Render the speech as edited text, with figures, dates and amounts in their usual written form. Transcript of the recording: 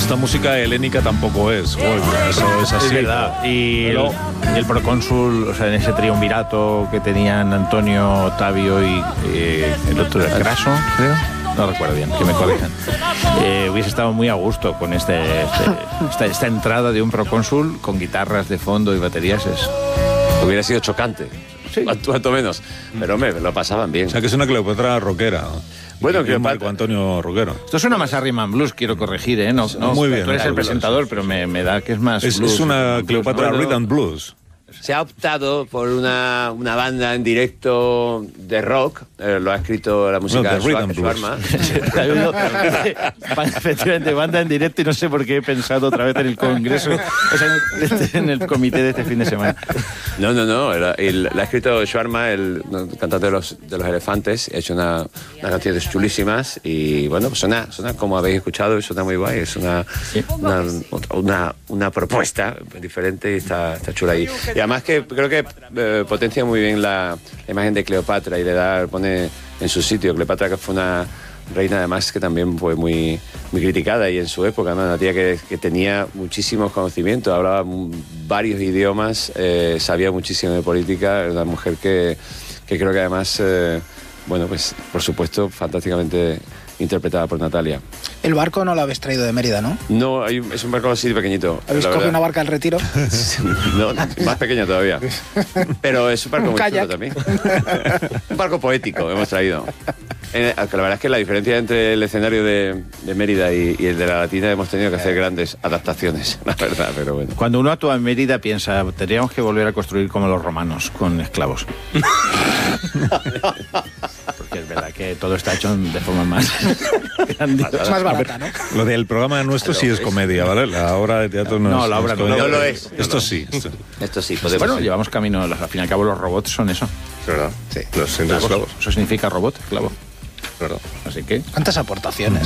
esta música helénica tampoco es. Eso es así. Es verdad. Y el procónsul, o sea, en ese triunvirato que tenían Antonio, Octavio y el otro era Craso, creo. No recuerdo bien, que me corrijan. Hubiese estado muy a gusto con esta entrada de un procónsul con guitarras de fondo y baterías. Hubiera sido chocante. Sí. Cuanto menos. Pero lo pasaban bien. O sea, que es una Cleopatra rockera. Bueno, que Marco Antonio rockero. Esto suena más a Rhythm and Blues, quiero corregir, ¿eh? No, muy bien. Tú eres el presentador, pero me da que es más blues. Es una Cleopatra Rhythm and Blues. Se ha optado por una banda en directo de rock, lo ha escrito la música de Schwarma. Efectivamente, banda en directo, y no sé por qué he pensado otra vez en el congreso, o sea, en el comité de este fin de semana. No, la ha escrito Schwarma, el cantante de los Elefantes, ha hecho unas canciones chulísimas y bueno, pues suena como habéis escuchado y suena muy guay, es una propuesta diferente y está chula ahí. Y además que creo que potencia muy bien la imagen de Cleopatra y pone en su sitio. Cleopatra, que fue una reina además que también fue muy criticada y en su época, ¿no? Una tía que tenía muchísimos conocimientos, hablaba varios idiomas, sabía muchísimo de política, una mujer que creo que además, bueno, pues por supuesto, fantásticamente interpretada por Natalia. El barco no lo habéis traído de Mérida, ¿no? No, es un barco así pequeñito. ¿Habéis cogido una barca al Retiro? No, más pequeña todavía. Pero es un barco muy chulo también. Un barco poético hemos traído. La verdad es que la diferencia entre el escenario de Mérida y el de la Latina hemos tenido que hacer grandes adaptaciones, la verdad, pero bueno. Cuando uno actúa en Mérida piensa, tendríamos que volver a construir como los romanos, con esclavos. Porque es verdad que todo está hecho de forma más grandiosa. Es más barata, ¿no? Lo del programa nuestro sí es comedia, ¿vale? La obra de teatro no es. La obra no lo es. Esto sí. Esto sí. Bueno, llevamos camino, al fin y al cabo los robots son eso. Es verdad. Sí. Los esclavos. Eso significa robot, esclavo. Claro. Así que... ¿Cuántas aportaciones?